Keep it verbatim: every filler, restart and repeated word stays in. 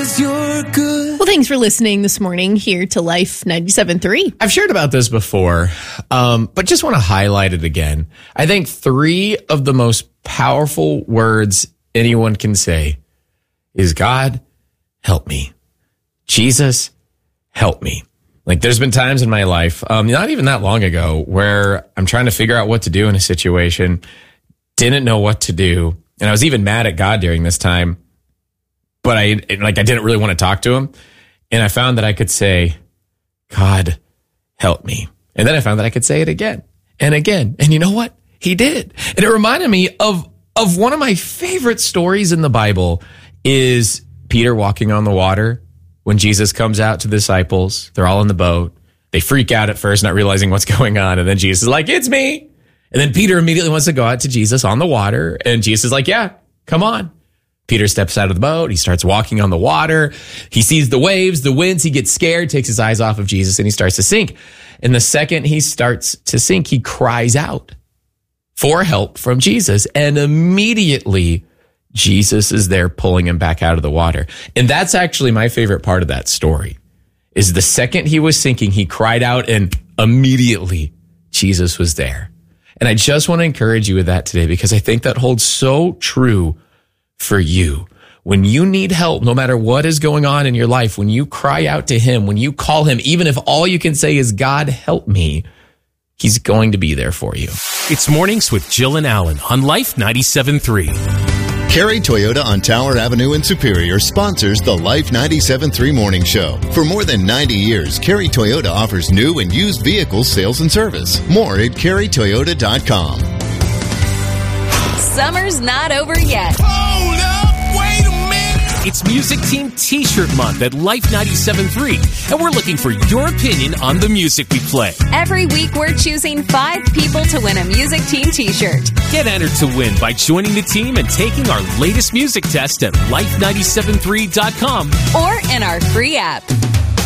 'cause you're good. Well, thanks for listening this morning here to Life ninety-seven point three. I've shared about this before, um, but just want to highlight it again. I think three of the most powerful words anyone can say is God, help me. Jesus, help me. Like there's been times in my life, um, not even that long ago, where I'm trying to figure out what to do in a situation, didn't know what to do. And I was even mad at God during this time, but I like I didn't really want to talk to him. And I found that I could say, God, help me. And then I found that I could say it again and again. And you know what? He did. And it reminded me of, of one of my favorite stories in the Bible is Peter walking on the water when Jesus comes out to the disciples. They're all in the boat. They freak out at first, not realizing what's going on. And then Jesus is like, it's me. And then Peter immediately wants to go out to Jesus on the water. And Jesus is like, yeah, come on. Peter steps out of the boat. He starts walking on the water. He sees the waves, the winds. He gets scared, takes his eyes off of Jesus, and he starts to sink. And the second he starts to sink, he cries out for help from Jesus. And immediately Jesus is there pulling him back out of the water. And that's actually my favorite part of that story is the second he was sinking, he cried out and immediately Jesus was there. And I just want to encourage you with that today because I think that holds so true for you. When you need help, no matter what is going on in your life, when you cry out to him, when you call him, even if all you can say is, God, help me, he's going to be there for you. It's Mornings with Jill and Alan on Life ninety-seven point three. Carey Toyota on Tower Avenue in Superior sponsors the Life ninety-seven point three Morning Show. For more than ninety years, Carey Toyota offers new and used vehicles sales and service. More at carey toyota dot com. Summer's not over yet. Hold up, wait a minute. It's Music Team T-Shirt Month at Life ninety-seven point three, and we're looking for your opinion on the music we play. Every week, we're choosing five people to win a Music Team T-shirt. Get entered to win by joining the team and taking our latest music test at life ninety-seven point three dot com or in our free app.